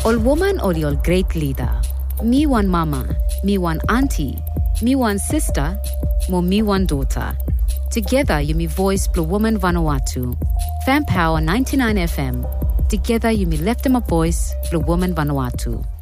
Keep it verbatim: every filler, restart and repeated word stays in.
Ol woman ol your great leader. Me one mama, me one auntie, me one sister, mo me one daughter. Together you me voice Blue Woman Vanuatu. Fan Power ninety-nine F M. Together you me left them a voice Blue Woman Vanuatu.